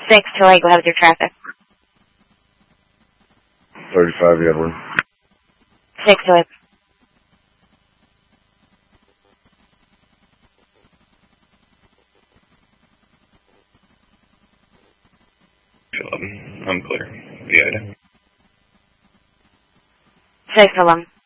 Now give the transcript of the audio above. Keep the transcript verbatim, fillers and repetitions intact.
six to eight, go ahead with your traffic. thirty-five Edward. six to eight. eleven. I'm clear. The item. six eleven.